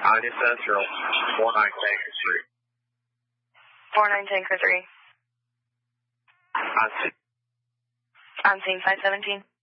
Anya Central, 49 Tanker 49 Tanker 3. 3. On scene. On scene 517.